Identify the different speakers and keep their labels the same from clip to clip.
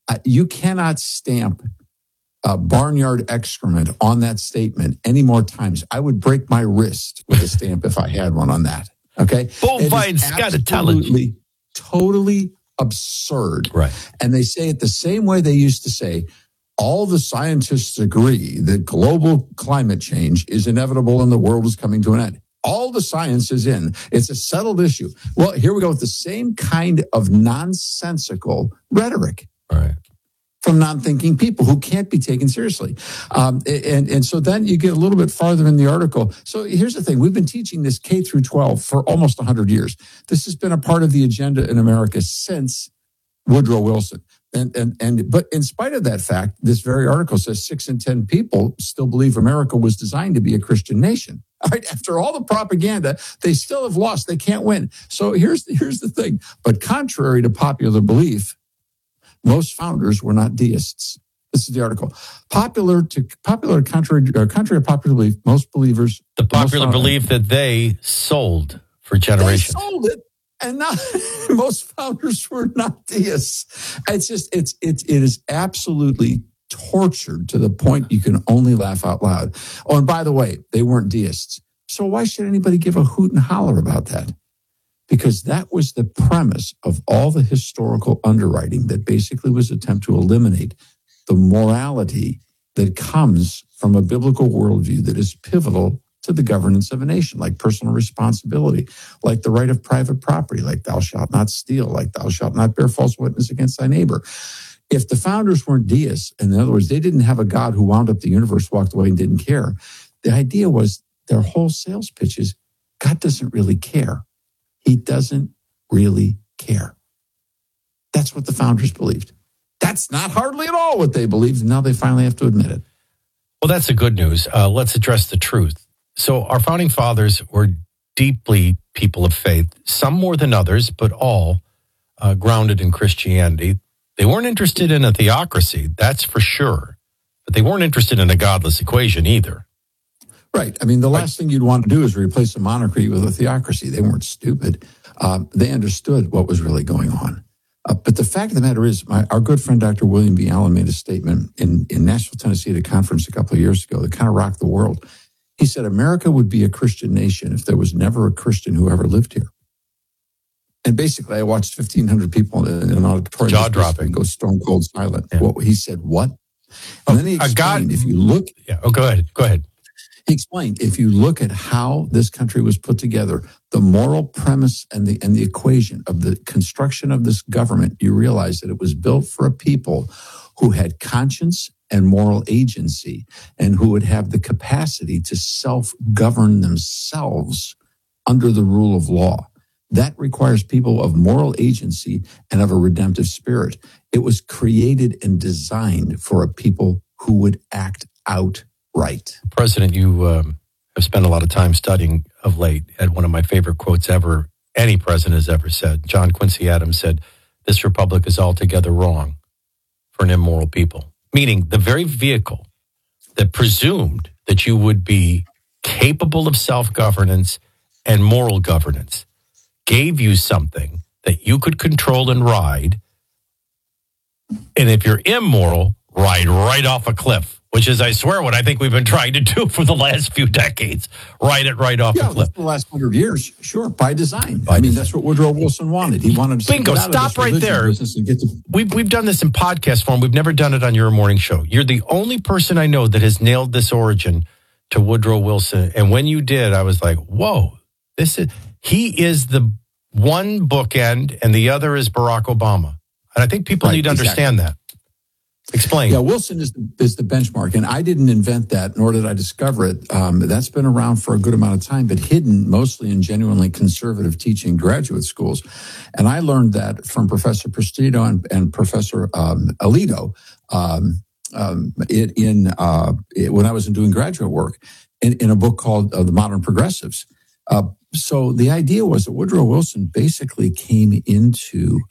Speaker 1: You cannot stamp barnyard excrement on that statement any more times. I would break my wrist with a stamp if I had one on that. Okay?
Speaker 2: Bovine scatology.
Speaker 1: Totally absurd.
Speaker 2: Right.
Speaker 1: And they say it the same way they used to say, all the scientists agree that global climate change is inevitable and the world is coming to an end. All the science is in. It's a settled issue. Well, here we go with the same kind of nonsensical rhetoric.
Speaker 2: Right.
Speaker 1: From non-thinking people who can't be taken seriously. And so then you get a little bit farther in the article. So here's the thing. We've been teaching this K through 12 for almost 100 years. This has been a part of the agenda in America since Woodrow Wilson. But in spite of that fact, this very article says 6 in 10 people still believe America was designed to be a Christian nation. All right, after all the propaganda, they still have lost. They can't win. So here's the thing. But contrary to popular belief, most founders were not deists. This is the article. Contrary to popular belief, most believers...
Speaker 2: The popular belief that they sold for generations.
Speaker 1: They sold it, and now most founders were not deists. It is absolutely tortured to the point you can only laugh out loud. Oh, and by the way, they weren't deists. So why should anybody give a hoot and holler about that? Because that was the premise of all the historical underwriting that basically was an attempt to eliminate the morality that comes from a biblical worldview that is pivotal to the governance of a nation, like personal responsibility, like the right of private property, like thou shalt not steal, like thou shalt not bear false witness against thy neighbor. If the founders weren't deists, in other words, they didn't have a God who wound up the universe, walked away and didn't care, the idea was their whole sales pitch is God doesn't really care. He doesn't really care. That's what the founders believed. That's not hardly at all what they believed, and now they finally have to admit it.
Speaker 2: Well, that's the good news. Let's address the truth. So our founding fathers were deeply people of faith, some more than others, but all grounded in Christianity. They weren't interested in a theocracy, that's for sure, but they weren't interested in a godless equation either.
Speaker 1: Right. I mean, the last thing you'd want to do is replace a monarchy with a theocracy. They weren't stupid. They understood what was really going on. But the fact of the matter is, our good friend Dr. William B. Allen made a statement in Nashville, Tennessee at a conference a couple of years ago that kind of rocked the world. He said, America would be a Christian nation if there was never a Christian who ever lived here. And basically, I watched 1,500 people in an auditorium.
Speaker 2: Jaw-dropping.
Speaker 1: Go stone cold silent.
Speaker 2: Yeah.
Speaker 1: Well, he said, what? And then he explained, if you look...
Speaker 2: Yeah. Oh, go ahead.
Speaker 1: He explained, if you look at how this country was put together, the moral premise and the equation of the construction of this government, you realize that it was built for a people who had conscience and moral agency and who would have the capacity to self-govern themselves under the rule of law. That requires people of moral agency and of a redemptive spirit. It was created and designed for a people who would act out right.
Speaker 2: President, you have spent a lot of time studying of late, and one of my favorite quotes ever, any president has ever said, John Quincy Adams said, "This republic is altogether wrong for an immoral people." Meaning the very vehicle that presumed that you would be capable of self-governance and moral governance gave you something that you could control and ride. And if you're immoral, ride right off a cliff. Which is, I swear, what I think we've been trying to do for the last few decades. Ride it right off the cliff.
Speaker 1: The last 100 years, sure, by design. That's what Woodrow Wilson wanted. He wanted to
Speaker 2: Bingo, stop right there. We've done this in podcast form. We've never done it on your morning show. You're the only person I know that has nailed this origin to Woodrow Wilson. And when you did, I was like, whoa, he is the one bookend and the other is Barack Obama. And I think people need to understand that. Explain.
Speaker 1: Yeah, Wilson is the benchmark, and I didn't invent that, nor did I discover it. That's been around for a good amount of time, but hidden mostly in genuinely conservative teaching graduate schools. And I learned that from Professor Prestito and Professor Alito when I was doing graduate work in a book called The Modern Progressives. So the idea was that Woodrow Wilson basically came into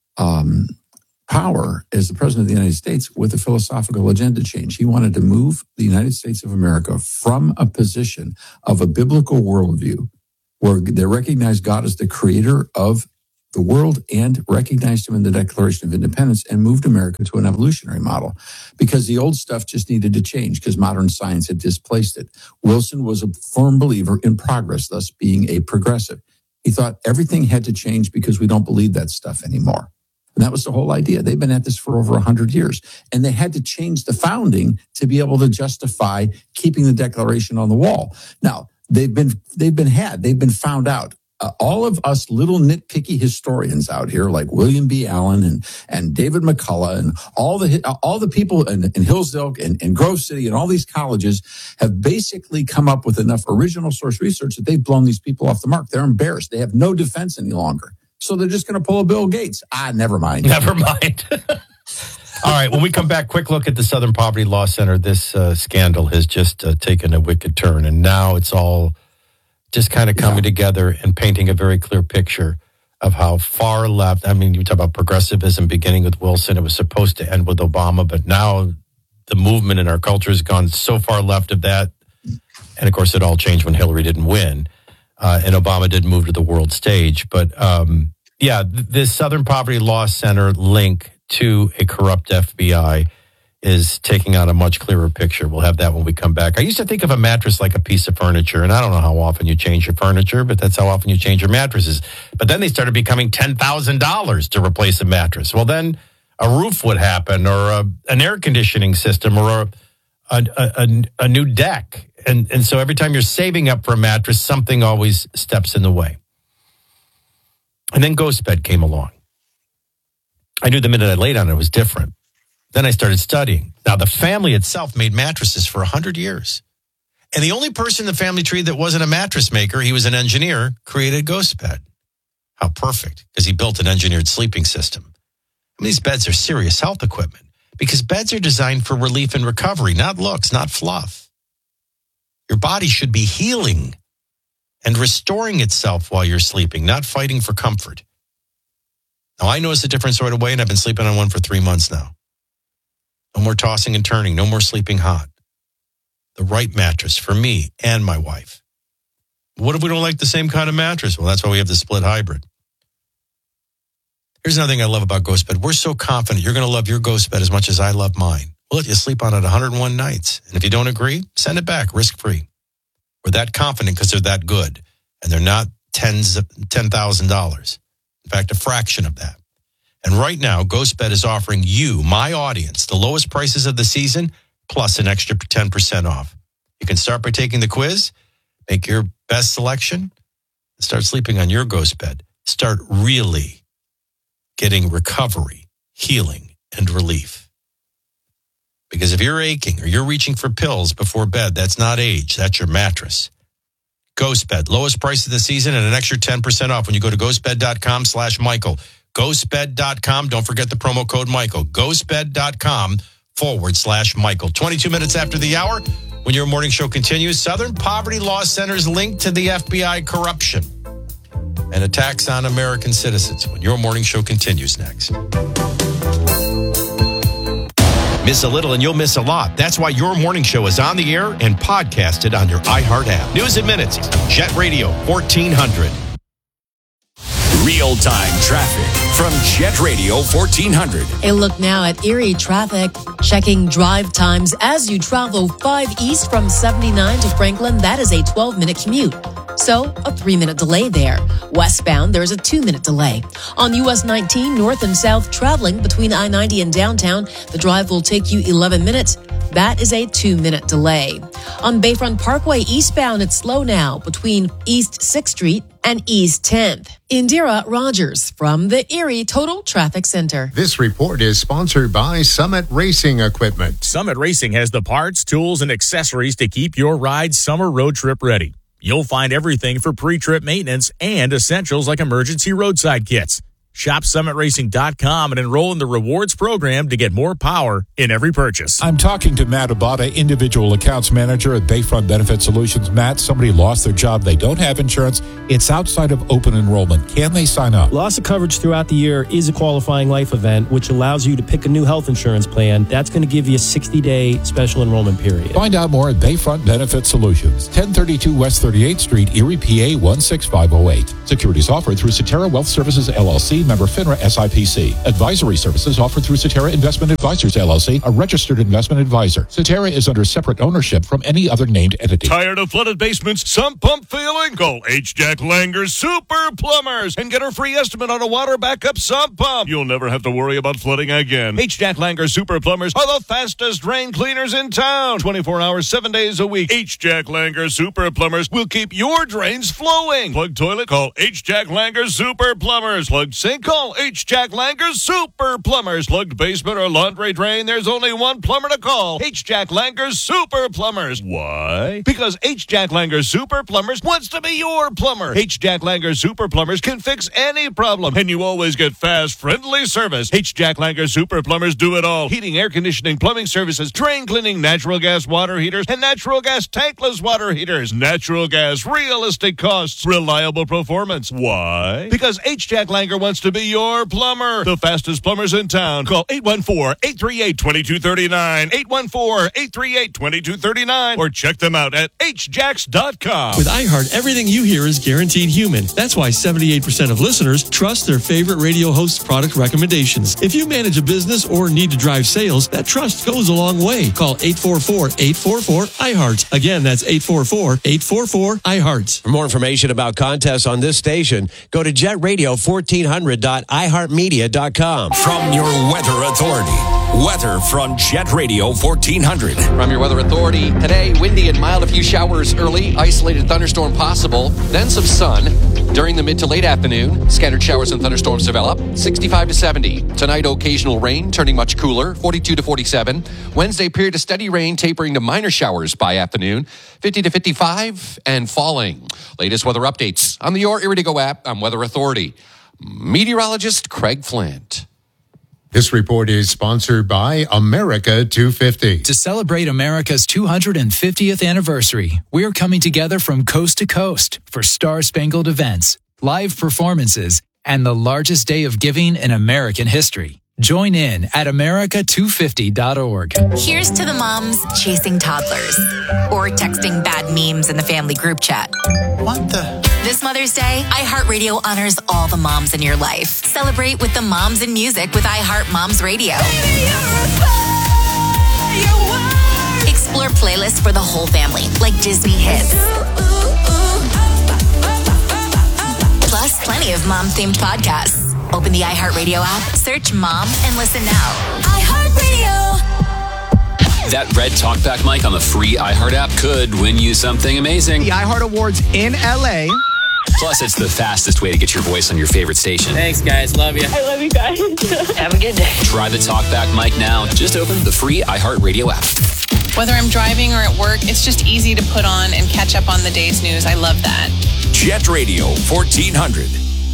Speaker 1: power as the president of the United States with a philosophical agenda change. He wanted to move the United States of America from a position of a biblical worldview where they recognize God as the creator of the world and recognized him in the Declaration of Independence and moved America to an evolutionary model because the old stuff just needed to change because modern science had displaced it. Wilson was a firm believer in progress, thus being a progressive. He thought everything had to change because we don't believe that stuff anymore. And that was the whole idea. They've been at this for over 100 years. And they had to change the founding to be able to justify keeping the Declaration on the wall. Now, they've been found out. All of us little nitpicky historians out here, like William B. Allen and David McCullough and all the people in Hillsdale and Grove City and all these colleges have basically come up with enough original source research that they've blown these people off the mark. They're embarrassed. They have no defense any longer. So they're just going to pull a Bill Gates. Never mind.
Speaker 2: Never mind. All right, when we come back, quick look at the Southern Poverty Law Center. This scandal has just taken a wicked turn, and now it's all just kind of coming together and painting a very clear picture of how far left. I mean, you talk about progressivism beginning with Wilson. It was supposed to end with Obama, but now the movement in our culture has gone so far left of that. And of course, it all changed when Hillary didn't win and Obama did move to the world stage. But this Southern Poverty Law Center link to a corrupt FBI is taking on a much clearer picture. We'll have that when we come back. I used to think of a mattress like a piece of furniture, and I don't know how often you change your furniture, but that's how often you change your mattresses. But then they started becoming $10,000 to replace a mattress. Well, then a roof would happen, or an air conditioning system, or a new deck. And so every time you're saving up for a mattress, something always steps in the way. And then GhostBed came along. I knew the minute I laid on it was different. Then I started studying. Now, the family itself made mattresses for 100 years. And the only person in the family tree that wasn't a mattress maker, he was an engineer, created GhostBed. How perfect, because he built an engineered sleeping system. I mean, these beds are serious health equipment because beds are designed for relief and recovery, not looks, not fluff. Your body should be healing and restoring itself while you're sleeping, not fighting for comfort. Now, I know it's a different sort of way, and I've been sleeping on one for 3 months now. No more tossing and turning. No more sleeping hot. The right mattress for me and my wife. What if we don't like the same kind of mattress? Well, that's why we have the split hybrid. Here's another thing I love about GhostBed. We're so confident you're going to love your GhostBed as much as I love mine. We'll let you sleep on it 101 nights. And if you don't agree, send it back risk-free. We're that confident because they're that good. And they're not $10,000. In fact, a fraction of that. And right now, GhostBed is offering you, my audience, the lowest prices of the season, plus an extra 10% off. You can start by taking the quiz, make your best selection, and start sleeping on your GhostBed. Start really getting recovery, healing, and relief. Because if you're aching or you're reaching for pills before bed, that's not age, that's your mattress. GhostBed, lowest price of the season and an extra 10% off when you go to ghostbed.com/Michael. Ghostbed.com. Don't forget the promo code Michael. Ghostbed.com/Michael. 22 minutes after the hour, when your morning show continues, Southern Poverty Law Center's linked to the FBI corruption and attacks on American citizens. When your morning show continues next. Miss a little and you'll miss a lot. That's why your morning show is on the air and podcasted on your iHeart app. News at Minutes, Jet Radio 1400.
Speaker 3: Real-time traffic from Jet Radio 1400.
Speaker 4: A look now at Erie traffic. Checking drive times as you travel 5 east from 79 to Franklin. That is a 12-minute commute. So, a 3-minute delay there. Westbound, there's a 2-minute delay. On US 19, north and south, traveling between I-90 and downtown, the drive will take you 11 minutes. That is a 2-minute delay. On Bayfront Parkway eastbound, it's slow now between East 6th Street and East 10th. Indira Rogers from the Erie Total Traffic Center.
Speaker 5: This report is sponsored by Summit Racing Equipment.
Speaker 6: Summit Racing has the parts, tools, and accessories to keep your ride summer road trip ready. You'll find everything for pre-trip maintenance and essentials like emergency roadside kits. Shop summitracing.com and enroll in the rewards program to get more power in every purchase.
Speaker 7: I'm talking to Matt Abada, Individual Accounts Manager at Bayfront Benefit Solutions. Matt, somebody lost their job. They don't have insurance. It's outside of open enrollment. Can they sign up?
Speaker 8: Loss of coverage throughout the year is a qualifying life event, which allows you to pick a new health insurance plan. That's going to give you a 60-day special enrollment period.
Speaker 7: Find out more at Bayfront Benefit Solutions, 1032 West 38th Street, Erie, PA 16508. Securities offered through Cetera Wealth Services, LLC, member FINRA SIPC. Advisory services offered through Cetera Investment Advisors, LLC, a registered investment advisor. Cetera is under separate ownership from any other named entity.
Speaker 9: Tired of flooded basements, sump pump feeling? Call H. Jack Langer's Super Plumbers and get a free estimate on a water backup sump pump. You'll never have to worry about flooding again. H. Jack Langer's Super Plumbers are the fastest drain cleaners in town. 24 hours, 7 days a week. H. Jack Langer's Super Plumbers will keep your drains flowing. Plugged toilet? Call H. Jack Langer's Super Plumbers. Plugged sink? Call H. Jack Langer's Super Plumbers. Plugged basement or laundry drain? There's only one plumber to call. H. Jack Langer's Super Plumbers. Why? Because H. Jack Langer's Super Plumbers wants to be your plumber. H. Jack Langer's Super Plumbers can fix any problem, and you always get fast, friendly service. H. Jack Langer's Super Plumbers do it all. Heating, air conditioning, plumbing services, drain cleaning, natural gas water heaters, and natural gas tankless water heaters. Natural gas, realistic costs, reliable performance. Why? Because H. Jack Langer wants to be your plumber. The fastest plumbers in town. Call 814-838-2239. 814-838-2239. Or check them out at hjacks.com.
Speaker 10: With iHeart, everything you hear is guaranteed human. That's why 78% of listeners trust their favorite radio host's product recommendations. If you manage a business or need to drive sales, that trust goes a long way. Call 844-844-iHeart. Again, that's 844-844-iHeart.
Speaker 11: For more information about contests on this station, go to jetradio1400.iheartmedia.com.
Speaker 3: From your Weather Authority. Weather from Jet Radio 1400.
Speaker 12: From your Weather Authority, today, windy and mild, a few showers early, isolated thunderstorm possible, then some sun. During the mid to late afternoon, scattered showers and thunderstorms develop, 65 to 70. Tonight, occasional rain, turning much cooler, 42 to 47. Wednesday, period of steady rain, tapering to minor showers by afternoon, 50 to 55, and falling. Latest weather updates on the Your Iridigo app on Weather Authority. Meteorologist Craig Flint.
Speaker 5: This report is sponsored by America 250.
Speaker 13: To celebrate America's 250th anniversary, we're coming together from coast to coast for star-spangled events, live performances, and the largest day of giving in American history. Join in at America250.org.
Speaker 14: Here's to the moms chasing toddlers or texting bad memes in the family group chat.
Speaker 15: What the?
Speaker 14: This Mother's Day, iHeartRadio honors all the moms in your life. Celebrate with the moms in music with iHeart Moms Radio. Explore playlists for the whole family, like Disney hits. Plus, plenty of mom-themed podcasts. Open the iHeartRadio app, search Mom, and listen now. iHeartRadio.
Speaker 16: That red talkback mic on the free iHeart app could win you something amazing.
Speaker 17: The iHeart Awards in LA.
Speaker 16: Plus, it's the fastest way to get your voice on your favorite station.
Speaker 18: Thanks, guys. Love you.
Speaker 19: I love you guys.
Speaker 18: Have a good day.
Speaker 16: Try the talkback mic now. Just open the free iHeartRadio app.
Speaker 20: Whether I'm driving or at work, it's just easy to put on and catch up on the day's news. I love that.
Speaker 3: Jet Radio 1400.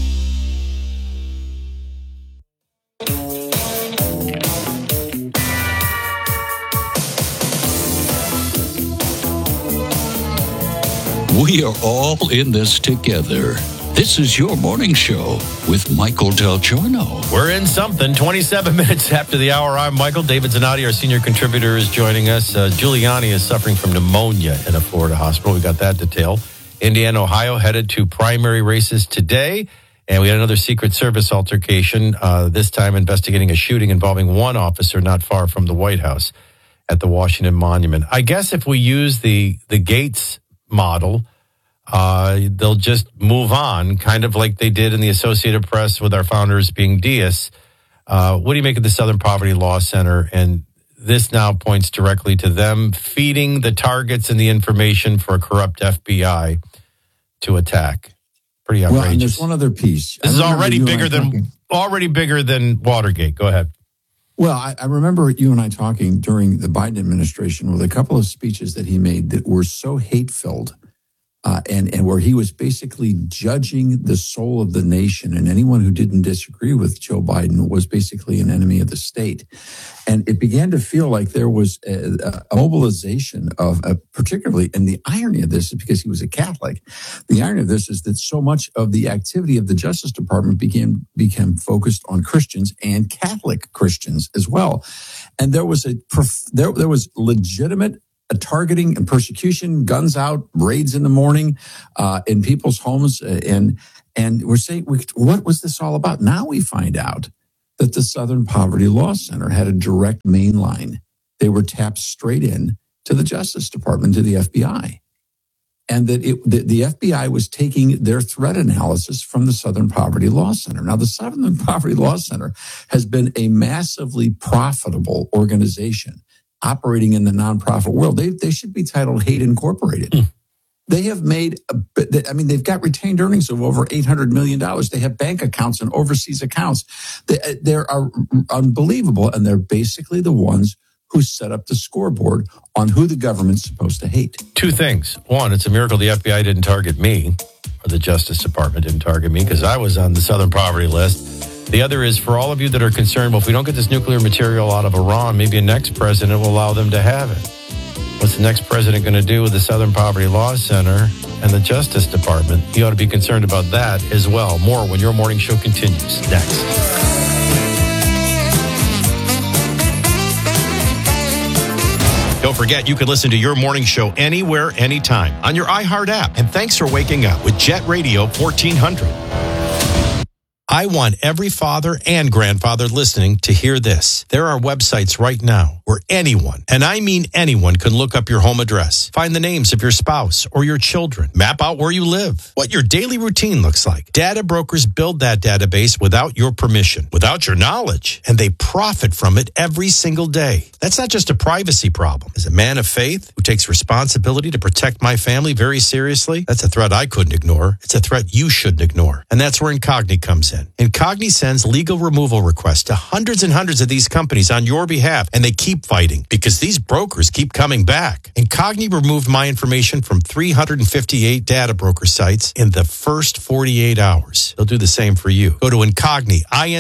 Speaker 21: We are all in this together. This is your morning show with Michael Del Giorno.
Speaker 2: We're in something. 27 minutes after the hour. I'm Michael. David Zanotti, our senior contributor, is joining us. Giuliani is suffering from pneumonia in a Florida hospital. We got that detail. Indiana, Ohio, headed to primary races today. And we had another Secret Service altercation, this time investigating a shooting involving one officer not far from the White House at the Washington Monument. I guess if we use the Gates model, they'll just move on, kind of like they did in the Associated Press with our founders being deists. What do you make of the Southern Poverty Law Center? And this now points directly to them feeding the targets and the information for a corrupt FBI to attack. Pretty outrageous.
Speaker 1: Well, and there's one other piece.
Speaker 2: This is already bigger than Watergate. Go ahead.
Speaker 1: Well, I remember you and I talking during the Biden administration with a couple of speeches that he made that were so hate-filled and where he was basically judging the soul of the nation, and anyone who didn't disagree with Joe Biden was basically an enemy of the state. And it began to feel like there was a mobilization of, particularly, and the irony of this is because he was a Catholic, the irony of this is that so much of the activity of the Justice Department became focused on Christians and Catholic Christians as well. And there was there was legitimate targeting and persecution, guns out, raids in the morning in people's homes. And we're saying, what was this all about? Now we find out that the Southern Poverty Law Center had a direct main line. They were tapped straight in to the Justice Department, to the FBI. And that the FBI was taking their threat analysis from the Southern Poverty Law Center. Now, the Southern Poverty Law Center has been a massively profitable organization operating in the nonprofit world. They should be titled Hate Incorporated. They have made, they've got retained earnings of over $800 million. They have bank accounts and overseas accounts. They are unbelievable, and they're basically the ones who set up the scoreboard on who the government's supposed to hate.
Speaker 2: Two things. One, it's a miracle the FBI didn't target me, or the Justice Department didn't target me, because I was on the Southern Poverty list. The other is, for all of you that are concerned, well, if we don't get this nuclear material out of Iran, maybe a next president will allow them to have it. What's the next president going to do with the Southern Poverty Law Center and the Justice Department? You ought to be concerned about that as well. More when your morning show continues. Next. Don't forget, you can listen to your morning show anywhere, anytime on your iHeart app. And thanks for waking up with Jet Radio 1400. I want every father and grandfather listening to hear this. There are websites right now where anyone, and I mean anyone, can look up your home address, find the names of your spouse or your children, map out where you live, what your daily routine looks like. Data brokers build that database without your permission, without your knowledge, and they profit from it every single day. That's not just a privacy problem. As a man of faith who takes responsibility to protect my family very seriously, that's a threat I couldn't ignore. It's a threat you shouldn't ignore. And that's where Incogni comes in. Incogni sends legal removal requests to hundreds and hundreds of these companies on your behalf, and they keep fighting because these brokers keep coming back. Incogni removed my information from 358 data broker sites in the first 48 hours. They'll do the same for you. Go to Incogni,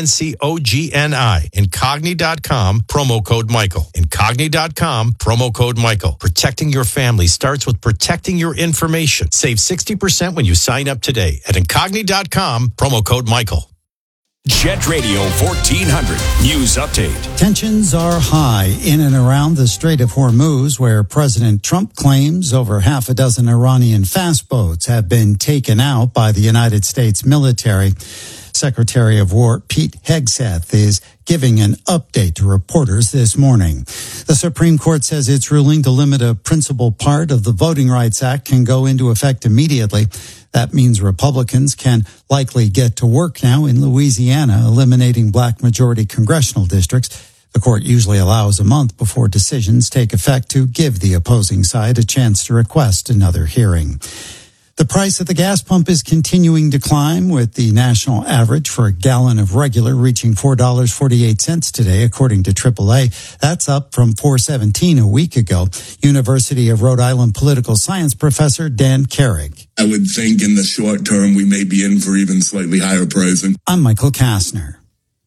Speaker 2: INCOGNI, Incogni.com, promo code Michael. Incogni.com, promo code Michael. Protecting your family starts with protecting your information. Save 60% when you sign up today at Incogni.com, promo code Michael.
Speaker 3: Jet Radio 1400 News Update.
Speaker 15: Tensions are high in and around the Strait of Hormuz, where President Trump claims over half a dozen Iranian fast boats have been taken out by the United States military. Secretary of War Pete Hegseth is giving an update to reporters this morning. The Supreme Court says its ruling to limit a principal part of the Voting Rights Act can go into effect immediately. That means Republicans can likely get to work now in Louisiana, eliminating black majority congressional districts. The court usually allows a month before decisions take effect to give the opposing side a chance to request another hearing. The price at the gas pump is continuing to climb, with the national average for a gallon of regular reaching $4.48 today, according to AAA. That's up from $4.17 a week ago. University of Rhode Island political science professor Dan Carrig.
Speaker 19: I would think in the short term we may be in for even slightly higher pricing.
Speaker 15: I'm Michael Kastner.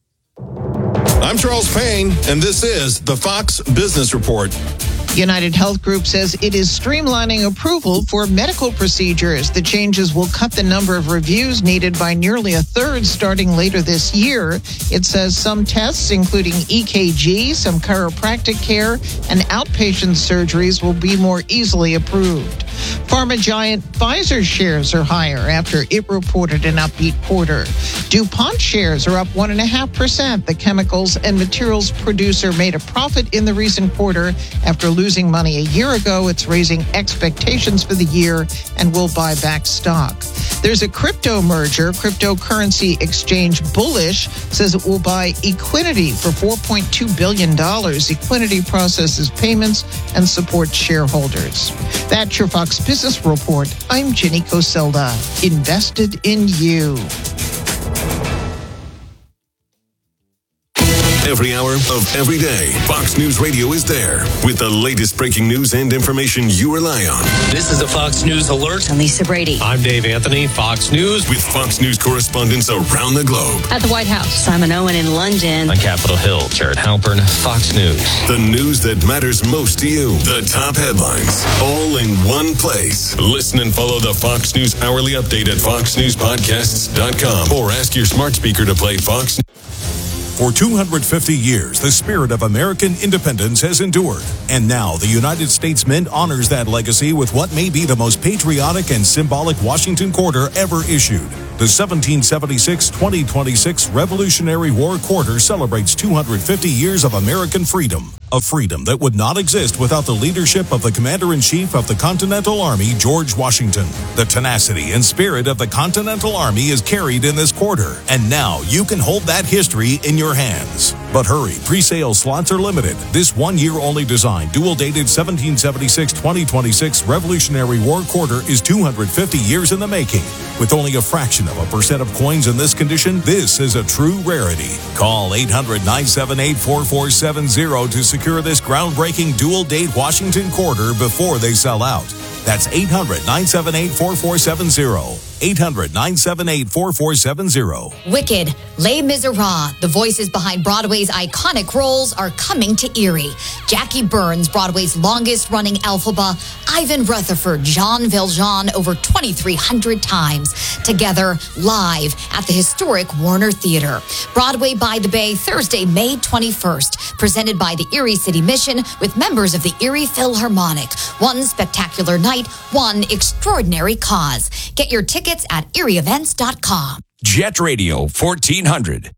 Speaker 22: I'm Charles Payne, and this is the Fox Business Report.
Speaker 23: United Health Group says it is streamlining approval for medical procedures. The changes will cut the number of reviews needed by nearly a third starting later this year. It says some tests, including EKG, some chiropractic care, and outpatient surgeries will be more easily approved. Pharma giant Pfizer shares are higher after it reported an upbeat quarter. DuPont shares are up 1.5%. The chemicals and materials producer made a profit in the recent quarter after losing money a year ago. It's raising expectations for the year and will buy back stock. There's a crypto merger. Cryptocurrency exchange Bullish says it will buy Equinity for $4.2 billion. Equinity processes payments and supports shareholders. That's your Fox Business Report. I'm Jenny Coselda. Invested in you.
Speaker 4: Every hour of every day, Fox News Radio is there with the latest breaking news and information you rely on.
Speaker 6: This is a Fox News alert.
Speaker 14: I'm Lisa Brady.
Speaker 6: I'm Dave Anthony, Fox News.
Speaker 4: With Fox News correspondents around the globe.
Speaker 14: At the White House, Simon Owen in London.
Speaker 6: On Capitol Hill, Jared Halpern, Fox News.
Speaker 4: The news that matters most to you. The top headlines, all in one place. Listen and follow the Fox News Hourly Update at foxnewspodcasts.com or ask your smart speaker to play Fox News.
Speaker 8: For 250 years, the spirit of American independence has endured. And now the United States Mint honors that legacy with what may be the most patriotic and symbolic Washington Quarter ever issued. The 1776-2026 Revolutionary War Quarter celebrates 250 years of American freedom. A freedom that would not exist without the leadership of the Commander-in-Chief of the Continental Army, George Washington. The tenacity and spirit of the Continental Army is carried in this quarter, and now you can hold that history in your hands. But hurry, pre-sale slots are limited. This one-year-only design, dual-dated 1776-2026 Revolutionary War Quarter is 250 years in the making. With only a fraction of a percent of coins in this condition, this is a true rarity. Call 800-978-4470 to secure this groundbreaking dual-date Washington Quarter before they sell out. That's 800-978-4470. 800-978-4470.
Speaker 24: Wicked, Les Miserables, the voices behind Broadway's iconic roles are coming to Erie. Jackie Burns, Broadway's longest-running Elphaba, Ivan Rutherford, Jean Valjean over 2,300 times. Together, live at the historic Warner Theater. Broadway by the Bay, Thursday, May 21st. Presented by the Erie City Mission with members of the Erie Philharmonic. One spectacular night, one extraordinary cause. Get your tickets at erieevents.com.
Speaker 3: Jet Radio 1400.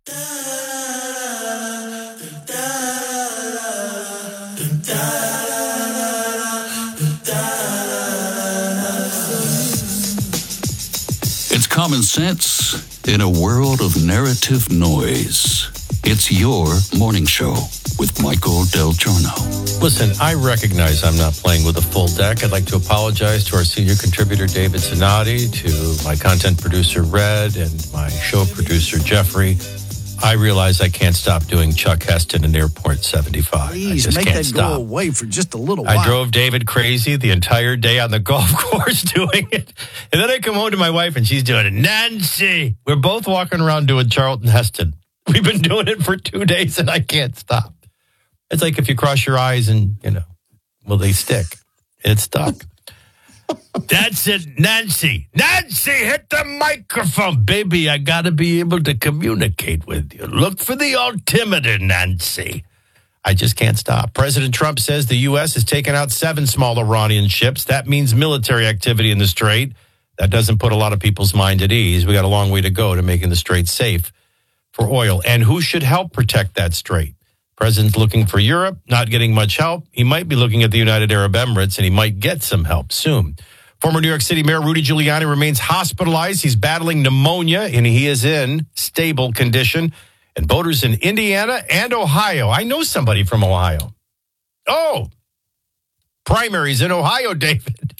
Speaker 21: It's common sense in a world of narrative noise. It's your morning show with Michael Del Giorno.
Speaker 2: Listen, I recognize I'm not playing with a full deck. I'd like to apologize to our senior contributor, David Zanotti, to my content producer, Red, and my show producer, Jeffrey. I realize I can't stop doing Chuck Heston in Airport 75.
Speaker 25: Please,
Speaker 2: I just
Speaker 25: make
Speaker 2: can't
Speaker 25: that
Speaker 2: stop.
Speaker 25: go away for just a little while.
Speaker 2: I drove David crazy the entire day on the golf course doing it. And then I come home to my wife and she's doing it. Nancy! We're both walking around doing Charlton Heston. We've been doing it for 2 days and I can't stop. It's like if you cross your eyes and, will they stick? It's stuck. That's it, Nancy. Nancy, hit the microphone. Baby, I got to be able to communicate with you. Look for the altimeter, Nancy. I just can't stop. President Trump says the U.S. has taken out 7 small Iranian ships. That means military activity in the Strait. That doesn't put a lot of people's mind at ease. We got a long way to go to making the Strait safe for oil. And who should help protect that Strait? President's looking for Europe, not getting much help. He might be looking at the United Arab Emirates, and he might get some help soon. Former New York City Mayor Rudy Giuliani remains hospitalized. He's battling pneumonia, and he is in stable condition. And voters in Indiana and Ohio. I know somebody from Ohio. Oh, primaries in Ohio, David.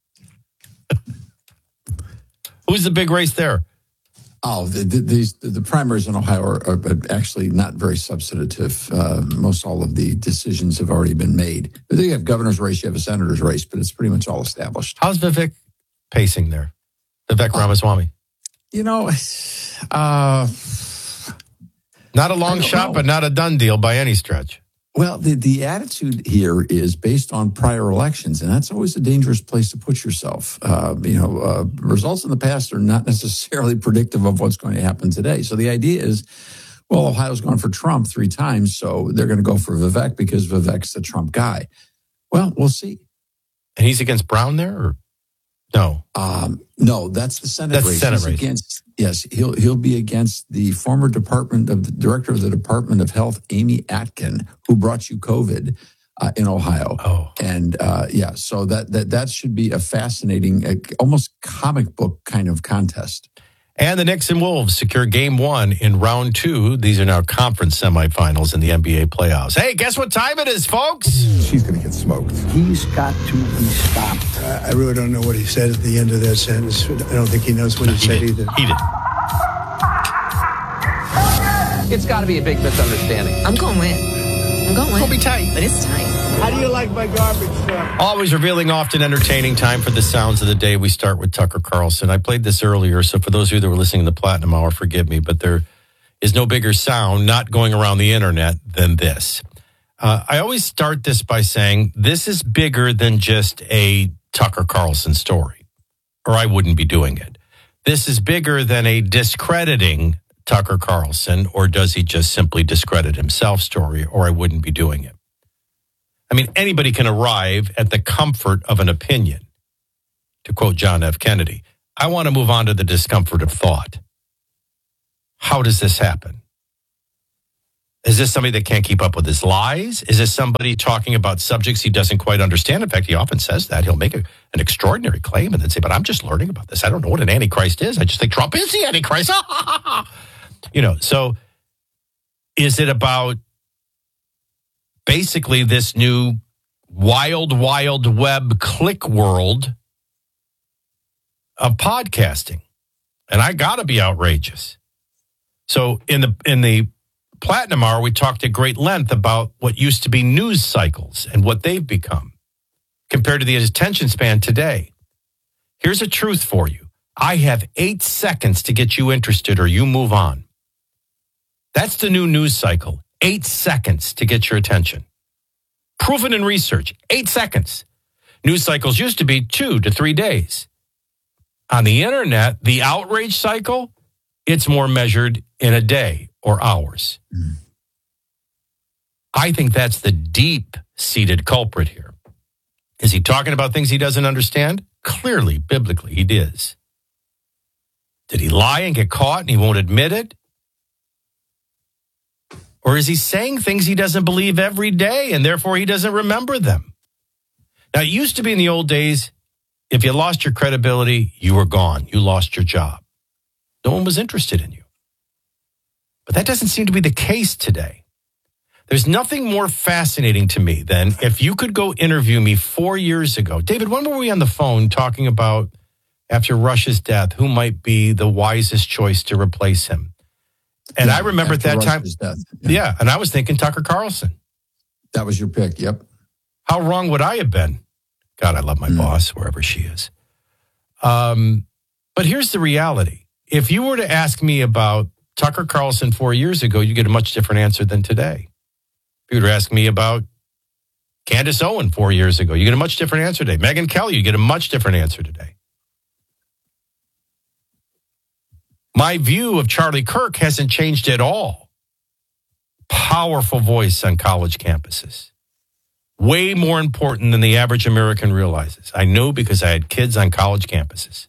Speaker 2: Who's the big race there?
Speaker 1: Oh, the primaries in Ohio are actually not very substantive. Most all of the decisions have already been made. You have governor's race, you have a senator's race, but it's pretty much all established.
Speaker 2: How's Vivek pacing there? Vivek Ramaswamy. Not a long shot, but not a done deal by any stretch.
Speaker 1: Well, the attitude here is based on prior elections, and that's always a dangerous place to put yourself. Results in the past are not necessarily predictive of what's going to happen today. So the idea is, well, Ohio's gone for Trump 3 times, so they're going to go for Vivek because Vivek's the Trump guy. Well, we'll see.
Speaker 2: And he's against Brown there, or no?
Speaker 1: No, that's the Senate race.
Speaker 2: The Senate race.
Speaker 1: Yes, he'll be against the former director of the Department of Health, Amy Atkin, who brought you COVID in Ohio.
Speaker 2: Oh,
Speaker 1: and so that should be a fascinating, almost comic book kind of contest.
Speaker 2: And the Knicks and Wolves secure Game 1 in Round 2. These are now conference semifinals in the NBA playoffs. Hey, guess what time it is, folks?
Speaker 26: She's going to get smoked. He's got to be stopped. I really don't know what he said at the end of that sentence. I don't think he knows what he said either.
Speaker 2: He did.
Speaker 7: It's got to be a big misunderstanding.
Speaker 9: I'm going to win. I'm going to win.
Speaker 7: It'll be tight.
Speaker 9: But it's tight.
Speaker 26: How do you like my garbage truck?
Speaker 2: Always revealing, often entertaining. Time for the sounds of the day. We start with Tucker Carlson. I played this earlier, so for those of you that were listening to the Platinum Hour, forgive me, but there is no bigger sound not going around the internet than this. I always start this by saying this is bigger than just a Tucker Carlson story, or I wouldn't be doing it. This is bigger than a discrediting Tucker Carlson, or does he just simply discredit himself story, or I wouldn't be doing it. I mean, anybody can arrive at the comfort of an opinion. To quote John F. Kennedy, I want to move on to the discomfort of thought. How does this happen? Is this somebody that can't keep up with his lies? Is this somebody talking about subjects he doesn't quite understand? In fact, he often says that. He'll make an extraordinary claim and then say, but I'm just learning about this. I don't know what an Antichrist is. I just think Trump is the Antichrist. So is it about basically this new wild, wild web click world of podcasting? And I got to be outrageous. So in the Platinum Hour, we talked at great length about what used to be news cycles and what they've become compared to the attention span today. Here's a truth for you. I have 8 seconds to get you interested or you move on. That's the new news cycle. 8 seconds to get your attention. Proven in research, 8 seconds. News cycles used to be 2 to 3 days. On the internet, the outrage cycle, it's more measured in a day or hours. I think that's the deep-seated culprit here. Is he talking about things he doesn't understand? Clearly, biblically, he is. Did he lie and get caught and he won't admit it? Or is he saying things he doesn't believe every day and therefore he doesn't remember them? Now, it used to be in the old days, if you lost your credibility, you were gone. You lost your job. No one was interested in you. But that doesn't seem to be the case today. There's nothing more fascinating to me than if you could go interview me 4 years ago. David, when were we on the phone talking about, after Rush's death, who might be the wisest choice to replace him? And I remember at that time, yeah, and I was thinking Tucker Carlson.
Speaker 1: That was your pick, yep.
Speaker 2: How wrong would I have been? God, I love my boss, wherever she is. But here's the reality. If you were to ask me about Tucker Carlson 4 years ago, you get a much different answer than today. If you were to ask me about Candace Owen 4 years ago, you get a much different answer today. Megyn Kelly, you get a much different answer today. My view of Charlie Kirk hasn't changed at all. Powerful voice on college campuses. Way more important than the average American realizes. I know because I had kids on college campuses.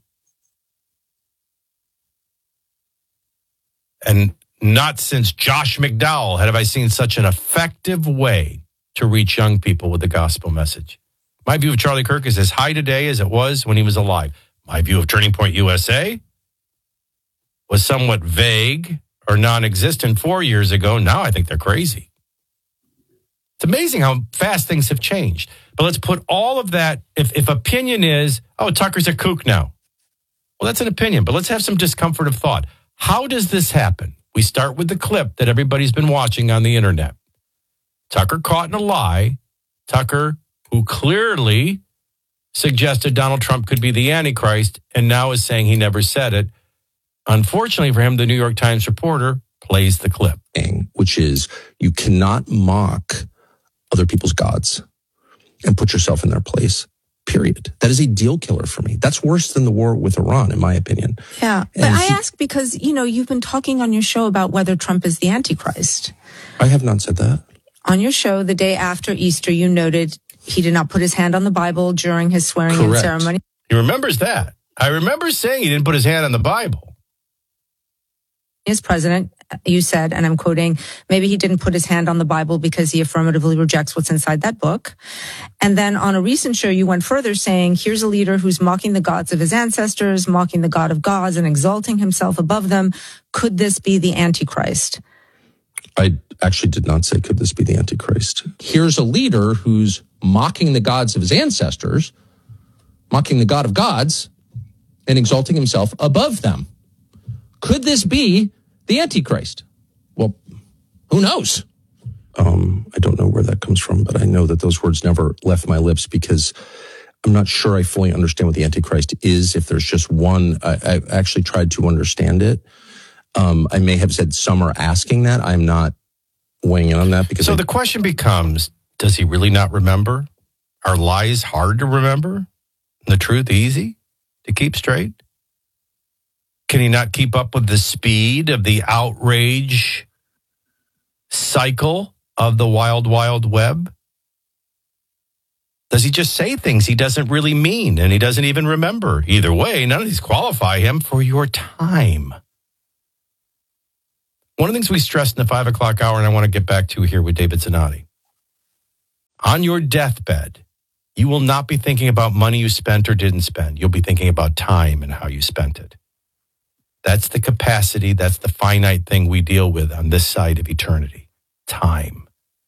Speaker 2: And not since Josh McDowell have I seen such an effective way to reach young people with the gospel message. My view of Charlie Kirk is as high today as it was when he was alive. My view of Turning Point USA was somewhat vague or non-existent 4 years ago. Now I think they're crazy. It's amazing how fast things have changed. But let's put all of that, if opinion is, oh, Tucker's a kook now. Well, that's an opinion, but let's have some discomfort of thought. How does this happen? We start with the clip that everybody's been watching on the internet. Tucker caught in a lie. Tucker, who clearly suggested Donald Trump could be the Antichrist and now is saying he never said it. Unfortunately for him, the New York Times reporter plays the clip.
Speaker 10: Which is you cannot mock other people's gods and put yourself in their place, period. That is a deal killer for me. That's worse than the war with Iran, in my opinion.
Speaker 11: Yeah, but I ask because, you've been talking on your show about whether Trump is the Antichrist.
Speaker 10: I have not said that.
Speaker 11: On your show, the day after Easter, you noted he did not put his hand on the Bible during his swearing-in ceremony.
Speaker 2: He remembers that. I remember saying he didn't put his hand on the Bible.
Speaker 11: As president, you said, and I'm quoting, maybe he didn't put his hand on the Bible because he affirmatively rejects what's inside that book. And then on a recent show, you went further saying, here's a leader who's mocking the gods of his ancestors, mocking the God of gods and exalting himself above them. Could this be the Antichrist?
Speaker 10: I actually did not say, could this be the Antichrist? Here's a leader who's mocking the gods of his ancestors, mocking the God of gods, and exalting himself above them. Could this be the Antichrist? Well, Who knows? I don't know where that comes from, but I know that those words never left my lips because I'm not sure I fully understand what the Antichrist is. If there's just one, I actually tried to understand it. I may have said some are asking that. I'm not weighing in on that because.
Speaker 2: So the question becomes, does he really not remember? Are lies hard to remember? The truth easy to keep straight? Can he not keep up with the speed of the outrage cycle of the wild, wild web? Does he just say things he doesn't really mean and he doesn't even remember? Either way, none of these qualify him for your time. One of the things we stressed in the 5 o'clock hour, and I want to get back to here with David Zanotti. On your deathbed, you will not be thinking about money you spent or didn't spend. You'll be thinking about time and how you spent it. That's the capacity, that's the finite thing we deal with on this side of eternity. Time.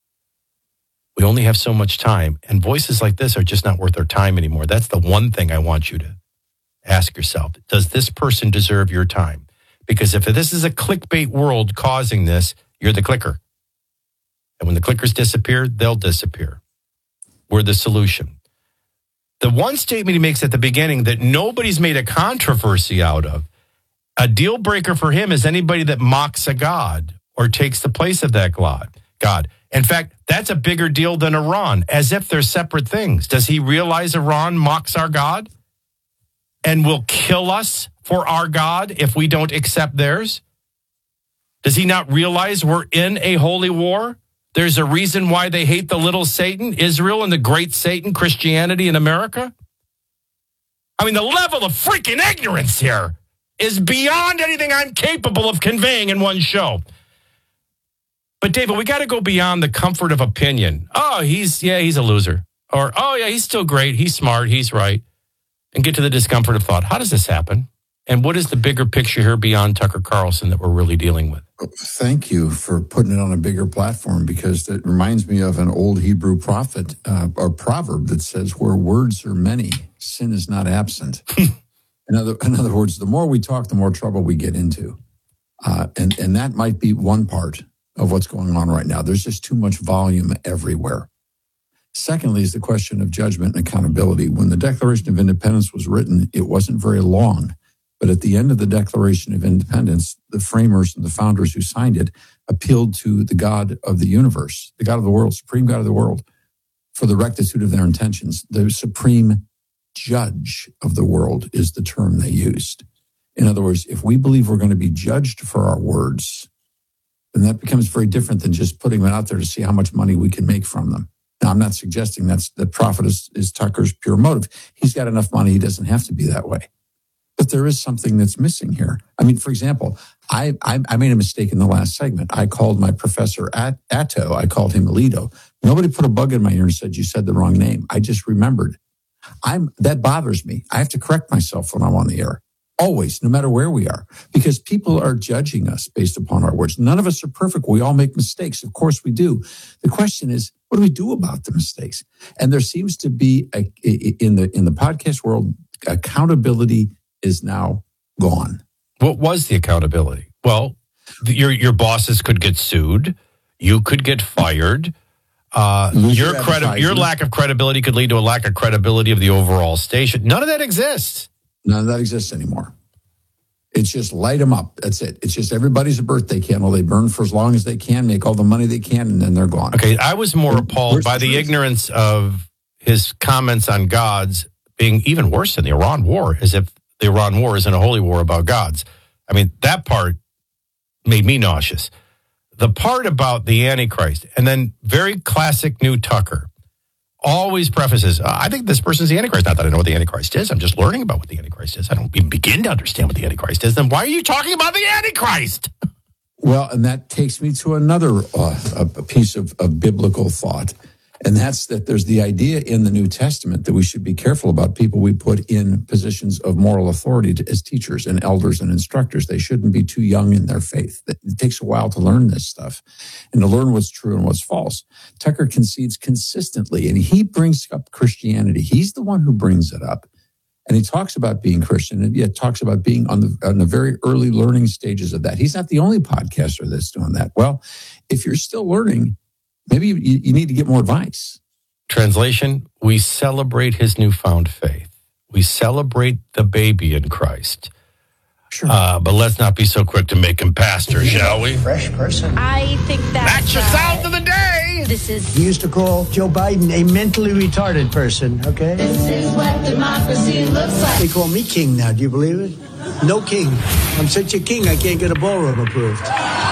Speaker 2: We only have so much time, and voices like this are just not worth our time anymore. That's the one thing I want you to ask yourself. Does this person deserve your time? Because if this is a clickbait world causing this, you're the clicker. And when the clickers disappear, they'll disappear. We're the solution. The one statement he makes at the beginning that nobody's made a controversy out of, a deal breaker for him is anybody that mocks a god or takes the place of that God. In fact, that's a bigger deal than Iran, as if they're separate things. Does he realize Iran mocks our God and will kill us for our God if we don't accept theirs? Does he not realize we're in a holy war? There's a reason why they hate the little Satan, Israel, and the great Satan, Christianity in America. I mean, the level of freaking ignorance here is beyond anything I'm capable of conveying in one show. But David, we got to go beyond the comfort of opinion. Oh, he's a loser. Or, oh yeah, he's still great. He's smart. He's right. And get to the discomfort of thought. How does this happen? And what is the bigger picture here beyond Tucker Carlson that we're really dealing with?
Speaker 1: Thank you for putting it on a bigger platform, because it reminds me of an old Hebrew prophet or proverb that says, where words are many, sin is not absent. In other words, the more we talk, the more trouble we get into. And that might be one part of what's going on right now. There's just too much volume everywhere. Secondly is the question of judgment and accountability. When the Declaration of Independence was written, it wasn't very long. But at the end of the Declaration of Independence, the framers and the founders who signed it appealed to the God of the universe, the God of the world, supreme God of the world, for the rectitude of their intentions. The supreme judge of the world is the term they used. In other words, if we believe we're going to be judged for our words, then that becomes very different than just putting them out there to see how much money we can make from them. Now, I'm not suggesting the profit is Tucker's pure motive. He's got enough money, he doesn't have to be that way. But there is something that's missing here. I mean, for example, I made a mistake in the last segment. I called my professor Atto. I called him Alito. Nobody put a bug in my ear and said, you said the wrong name. I just remembered. That bothers me. I have to correct myself when I'm on the air. Always, no matter where we are, because people are judging us based upon our words. None of us are perfect. We all make mistakes. Of course we do. The question is, what do we do about the mistakes? And there seems to be in the podcast world, accountability is now gone.
Speaker 2: What was the accountability? Well, your bosses could get sued. You could get fired. Your lack of credibility could lead to a lack of credibility of the overall station. None of that exists.
Speaker 1: None of that exists anymore. It's just light them up. That's it. It's just everybody's a birthday candle. They burn for as long as they can, make all the money they can, and then they're gone.
Speaker 2: Okay, I was more appalled by the ignorance of his comments on gods being even worse than the Iran war, as if the Iran war isn't a holy war about gods. I mean, that part made me nauseous. The part about the Antichrist, and then very classic new Tucker, always prefaces, I think this person's the Antichrist. Not that I know what the Antichrist is. I'm just learning about what the Antichrist is. I don't even begin to understand what the Antichrist is. Then why are you talking about the Antichrist?
Speaker 1: Well, and that takes me to another a piece of biblical thought. And that's that there's the idea in the New Testament that we should be careful about people we put in positions of moral authority as teachers and elders and instructors. They shouldn't be too young in their faith. It takes a while to learn this stuff and to learn what's true and what's false. Tucker concedes consistently, and he brings up Christianity. He's the one who brings it up. And he talks about being Christian, and yet talks about being on the very early learning stages of that. He's not the only podcaster that's doing that. Well, if you're still learning, maybe you need to get more advice.
Speaker 2: Translation, we celebrate his newfound faith. We celebrate the baby in Christ.
Speaker 1: Sure.
Speaker 2: But let's not be so quick to make him pastor, shall we?
Speaker 26: Fresh person.
Speaker 5: I think
Speaker 2: That's your sound of the day.
Speaker 5: This is.
Speaker 26: We used to call Joe Biden a mentally retarded person, okay?
Speaker 5: This is what democracy looks like.
Speaker 26: They call me king now. Do you believe it? No king. I'm such a king, I can't get a ballroom approved.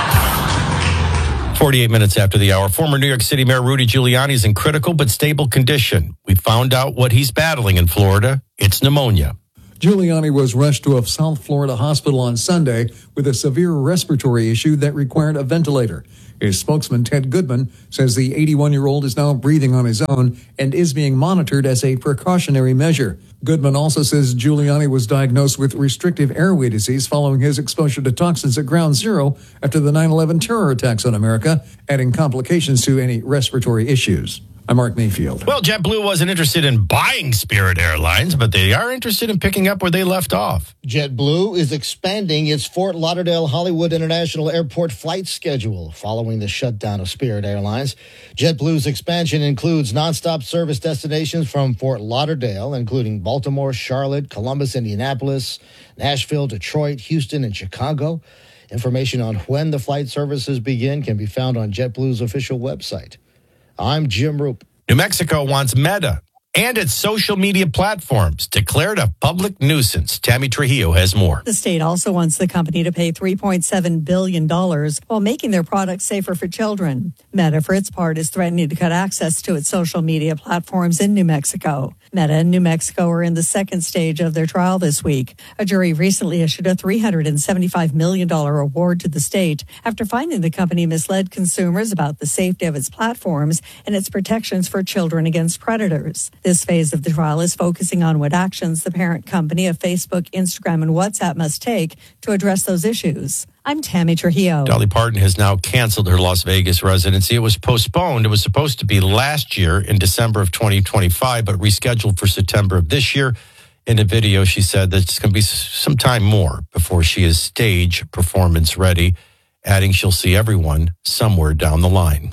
Speaker 2: 48 minutes after the hour, former New York City Mayor Rudy Giuliani is in critical but stable condition. We found out what he's battling in Florida. It's pneumonia.
Speaker 12: Giuliani was rushed to a South Florida hospital on Sunday with a severe respiratory issue that required a ventilator. His spokesman, Ted Goodman, says the 81-year-old is now breathing on his own and is being monitored as a precautionary measure. Goodman also says Giuliani was diagnosed with restrictive airway disease following his exposure to toxins at Ground Zero after the 9/11 terror attacks on America, adding complications to any respiratory issues. I'm Mark Mayfield.
Speaker 2: Well, JetBlue wasn't interested in buying Spirit Airlines, but they are interested in picking up where they left off.
Speaker 13: JetBlue is expanding its Fort Lauderdale Hollywood International Airport flight schedule following the shutdown of Spirit Airlines. JetBlue's expansion includes nonstop service destinations from Fort Lauderdale, including Baltimore, Charlotte, Columbus, Indianapolis, Nashville, Detroit, Houston, and Chicago. Information on when the flight services begin can be found on JetBlue's official website. I'm Jim Roop.
Speaker 2: New Mexico wants Meta and its social media platforms declared a public nuisance. Tammy Trujillo has more.
Speaker 17: The state also wants the company to pay $3.7 billion while making their products safer for children. Meta, for its part, is threatening to cut access to its social media platforms in New Mexico. Meta and New Mexico are in the second stage of their trial this week. A jury recently issued a $375 million award to the state after finding the company misled consumers about the safety of its platforms and its protections for children against predators. This phase of the trial is focusing on what actions the parent company of Facebook, Instagram, and WhatsApp must take to address those issues. I'm Tammy Trujillo.
Speaker 2: Dolly Parton has now canceled her Las Vegas residency. It was postponed. It was supposed to be last year in December of 2025, but rescheduled for September of this year. In a video, she said that it's going to be some time more before she is stage performance ready, adding she'll see everyone somewhere down the line.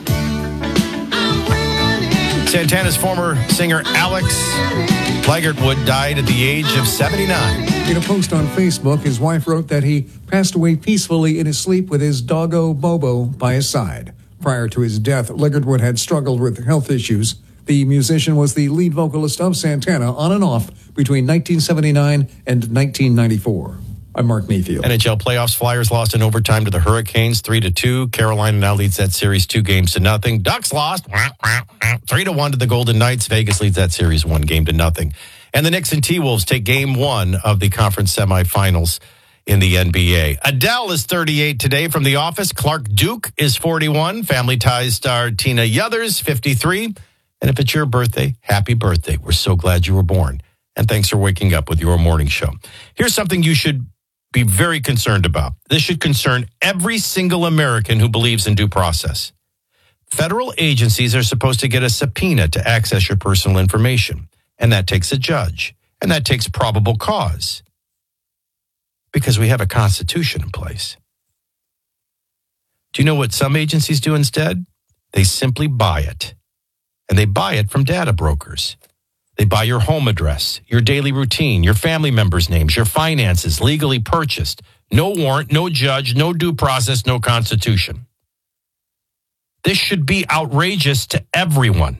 Speaker 2: Santana's former singer Alex Lagertwood died at the age of 79.
Speaker 12: In a post on Facebook, his wife wrote that he passed away peacefully in his sleep with his doggo Bobo by his side. Prior to his death, Lagertwood had struggled with health issues. The musician was the lead vocalist of Santana on and off between 1979 and 1994. I'm Mark Mayfield.
Speaker 2: NHL playoffs, Flyers lost in overtime to the Hurricanes 3-2. Carolina now leads that series 2-0. Ducks lost 3-1 to the Golden Knights. Vegas leads that series 1-0. And the Knicks and T-Wolves take game one of the conference semifinals in the NBA. Adele is 38 today from The Office. Clark Duke is 41. Family Ties star Tina Yothers, 53. And if it's your birthday, happy birthday. We're so glad you were born. And thanks for waking up with your morning show. Here's something you should be very concerned about. This should concern every single American who believes in due process. Federal agencies are supposed to get a subpoena to access your personal information. And that takes a judge. And that takes probable cause. Because we have a constitution in place. Do you know what some agencies do instead? They simply buy it. And they buy it from data brokers. They buy your home address, your daily routine, your family members' names, your finances, legally purchased. No warrant, no judge, no due process, no constitution. This should be outrageous to everyone.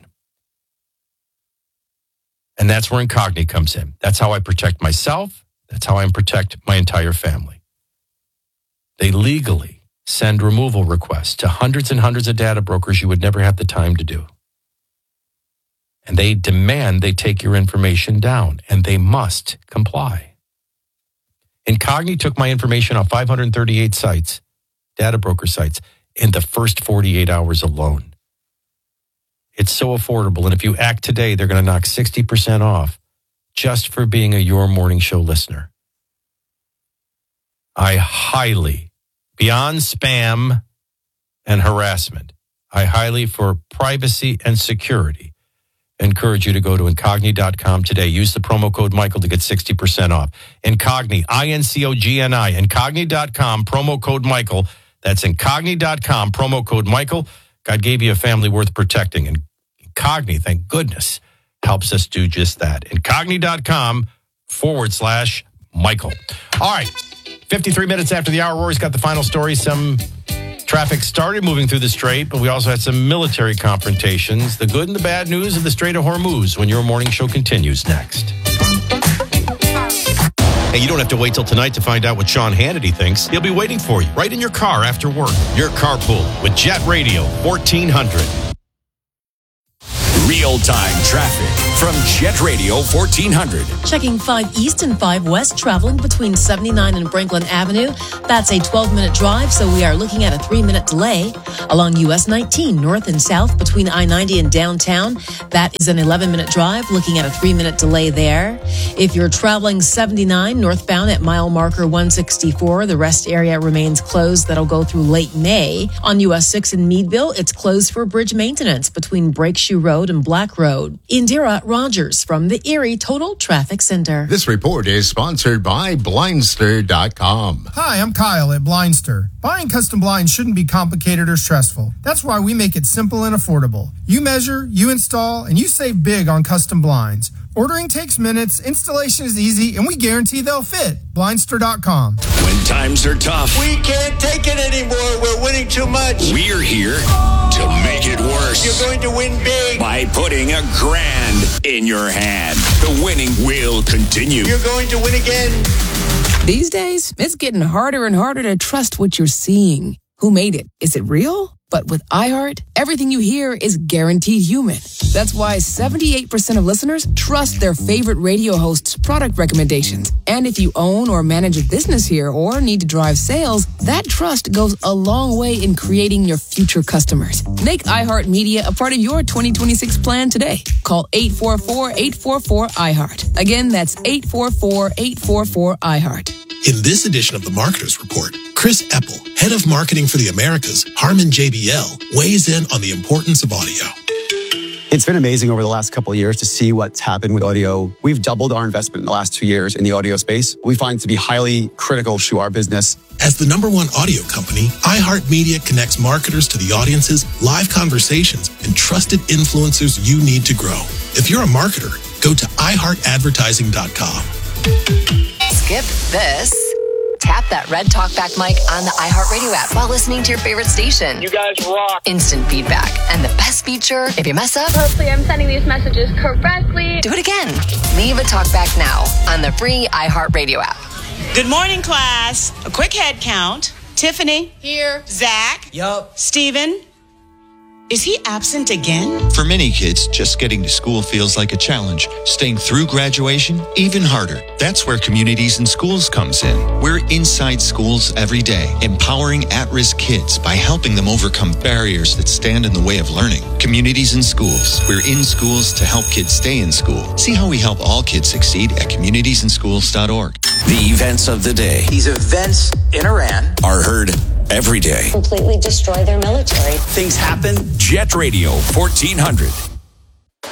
Speaker 2: And that's where Incogni comes in. That's how I protect myself. That's how I protect my entire family. They legally send removal requests to hundreds and hundreds of data brokers you would never have the time to do. And they demand they take your information down, and they must comply. Incogni took my information off 538 sites, data broker sites, in the first 48 hours alone. It's so affordable, and if you act today, they're going to knock 60% off just for being a Your Morning Show listener. I highly, beyond spam and harassment, I highly, for privacy and security, encourage you to go to Incogni.com today. Use the promo code Michael to get 60% off. Incogni, I-N-C-O-G-N-I, Incogni.com, promo code Michael. That's Incogni.com, promo code Michael. God gave you a family worth protecting. And Incogni, thank goodness, helps us do just that. Incogni.com/Michael. All right, 53 minutes after the hour, Rory's got the final story. Some traffic started moving through the Strait, but we also had some military confrontations. The good and the bad news of the Strait of Hormuz when your morning show continues next. Hey, you don't have to wait till tonight to find out what Sean Hannity thinks. He'll be waiting for you right in your car after work. Your carpool with Jet Radio 1400.
Speaker 3: Real-time traffic from Jet Radio 1400.
Speaker 15: Checking 5 East and 5 West, traveling between 79 and Franklin Avenue. That's a 12-minute drive, so we are looking at a 3-minute delay. Along US 19, north and south between I-90 and downtown. That is an 11-minute drive, looking at a 3-minute delay there. If you're traveling 79 northbound at mile marker 164, the rest area remains closed. That'll go through late May. On US 6 in Meadville, it's closed for bridge maintenance between Breakshoe Road and Black Road. Indira Rogers from the Erie Total Traffic Center.
Speaker 16: This report is sponsored by Blindster.com.
Speaker 18: Hi, I'm Kyle at Blindster. Buying custom blinds shouldn't be complicated or stressful. That's why we make it simple and affordable. You measure, you install, and you save big on custom blinds. Ordering takes minutes, installation is easy, and we guarantee they'll fit. Blindster.com.
Speaker 3: When times are tough,
Speaker 19: we can't take it anymore. We're winning too much.
Speaker 3: We're here to make it worse.
Speaker 19: You're going to win big.
Speaker 3: By putting $1,000 in your hand. The winning will continue.
Speaker 19: You're going to win again.
Speaker 20: These days, it's getting harder and harder to trust what you're seeing. Who made it? Is it real? But with iHeart, everything you hear is guaranteed human. That's why 78% of listeners trust their favorite radio host's product recommendations. And if you own or manage a business here or need to drive sales, that trust goes a long way in creating your future customers. Make iHeartMedia a part of your 2026 plan today. Call 844-844-iHeart. Again, that's 844-844-iHeart.
Speaker 25: In this edition of the Marketers Report, Chris Eppel, head of marketing for the Americas, Harman JBL, weighs in on the importance of audio.
Speaker 27: It's been amazing over the last couple of years to see what's happened with audio. We've doubled our investment in the last 2 years in the audio space. We find it to be highly critical to our business.
Speaker 25: As the #1 audio company, iHeartMedia connects marketers to the audiences, live conversations, and trusted influencers you need to grow. If you're a marketer, go to iHeartAdvertising.com.
Speaker 14: Skip this. Tap that red talkback mic on the iHeartRadio app while listening to your favorite station.
Speaker 19: You guys rock.
Speaker 14: Instant feedback. And the best feature, if you mess up,
Speaker 5: Hopefully I'm sending these messages correctly.
Speaker 14: do it again. Leave a talkback now on the free iHeartRadio app.
Speaker 28: Good morning, class. A quick head count. Tiffany.
Speaker 5: Here.
Speaker 28: Zach.
Speaker 5: Yup.
Speaker 28: Steven. Is he absent again?
Speaker 29: For many kids, just getting to school feels like a challenge. Staying through graduation, even harder. That's where Communities in Schools comes in. We're inside schools every day, empowering at-risk kids by helping them overcome barriers that stand in the way of learning. Communities in Schools. We're in schools to help kids stay in school. See how we help all kids succeed at communitiesinschools.org.
Speaker 3: The events of the day.
Speaker 30: These events in Iran
Speaker 3: are heard every day.
Speaker 31: Completely destroy their military.
Speaker 30: Things happen.
Speaker 3: Jet Radio 1400.